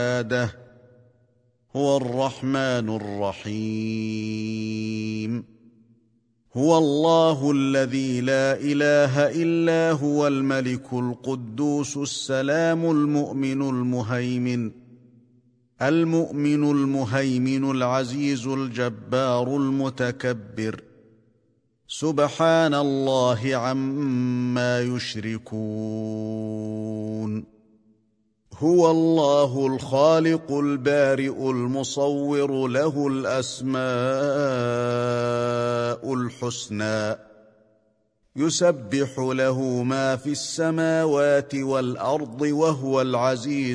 هو الرحمن الرحيم. هو الله الذي لا إله إلا هو الملك القدوس السلام المؤمن المهيمن العزيز الجبار المتكبر. سبحان الله عما يشركون. هو الله الخالق البارئ المصور، له الأسماء الحسنى، يسبح له ما في السماوات والأرض، وهو العزيز